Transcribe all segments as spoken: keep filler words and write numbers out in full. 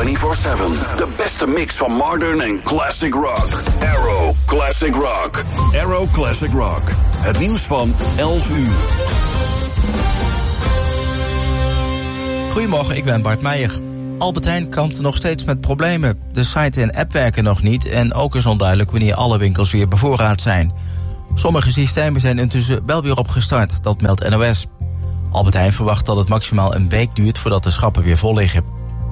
vierentwintig zeven. De beste mix van modern en classic rock. Arrow Classic Rock. Arrow Classic Rock. Het nieuws van elf uur. Goedemorgen, ik ben Bart Meijer. Albert Heijn kampt nog steeds met problemen. De site en app werken nog niet en ook is onduidelijk wanneer alle winkels weer bevoorraad zijn. Sommige systemen zijn intussen wel weer opgestart, dat meldt N O S. Albert Heijn verwacht dat het maximaal een week duurt voordat de schappen weer vol liggen.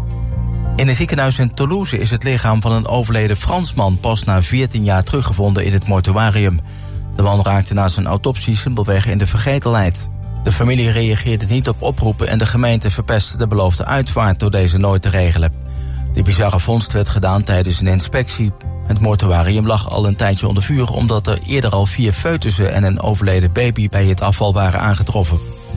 In een ziekenhuis in Toulouse is het lichaam van een overleden Fransman pas na veertien jaar teruggevonden in het mortuarium. De man raakte na zijn autopsie simpelweg in de vergetelheid. De familie reageerde niet op oproepen en de gemeente verpestte de beloofde uitvaart door deze nooit te regelen. De bizarre vondst werd gedaan tijdens een inspectie. Het mortuarium lag al een tijdje onder vuur omdat er eerder al vier foetussen en een overleden baby bij het afval waren aangetroffen.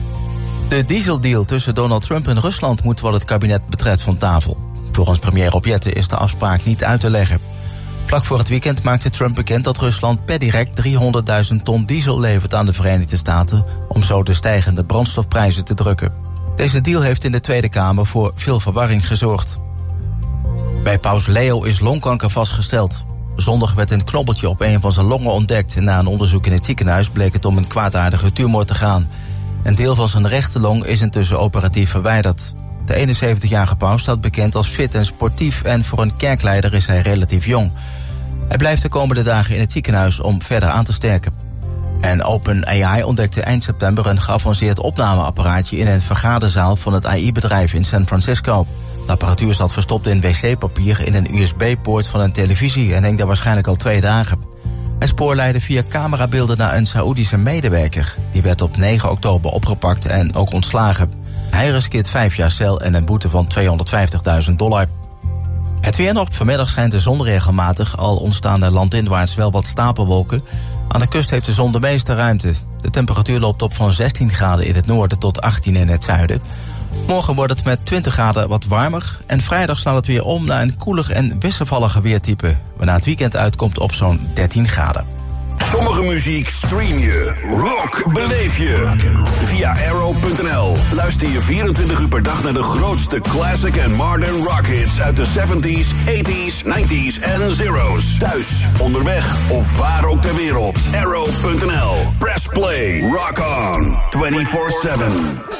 De dieseldeal tussen Donald Trump en Rusland moet wat het kabinet betreft van tafel. Volgens premier Rob Jetten is de afspraak niet uit te leggen. Vlak voor het weekend maakte Trump bekend dat Rusland per direct driehonderdduizend ton diesel levert aan de Verenigde Staten om zo de stijgende brandstofprijzen te drukken. Deze deal heeft in de Tweede Kamer voor veel verwarring gezorgd. Bij paus Leo is longkanker vastgesteld. Zondag werd een knobbeltje op een van zijn longen ontdekt en na een onderzoek in het ziekenhuis bleek het om een kwaadaardige tumor te gaan. Een deel van zijn rechterlong is intussen operatief verwijderd. De eenenzeventigjarige paus staat bekend als fit en sportief en voor een kerkleider is hij relatief jong. Hij blijft de komende dagen in het ziekenhuis om verder aan te sterken. En OpenAI ontdekte eind september een geavanceerd opnameapparaatje in een vergaderzaal van het A I-bedrijf in San Francisco. De apparatuur zat verstopt in wc-papier in een U S B-poort van een televisie en hing daar waarschijnlijk al twee dagen. Het spoor leidde via camerabeelden naar een Saoedische medewerker. Die werd op negen oktober opgepakt en ook ontslagen. Hij riskeert vijf jaar cel en een boete van tweehonderdvijftigduizend dollar. Het weer nog. Vanmiddag schijnt de zon regelmatig, al ontstaan er landinwaarts wel wat stapelwolken. Aan de kust heeft de zon de meeste ruimte. De temperatuur loopt op van zestien graden in het noorden tot achttien in het zuiden. Morgen wordt het met twintig graden wat warmer en vrijdag slaat het weer om naar een koeler en wisselvallige weertype, waarna het weekend uitkomt op zo'n dertien graden. Sommige muziek stream je, rock beleef je. Via arrow punt n l luister je vierentwintig uur per dag naar de grootste classic en modern rock hits uit de zeventies, tachtiger, negentiger en zero's. Thuis, onderweg of waar ook ter wereld. arrow punt n l. Press play, rock on, vierentwintig zeven.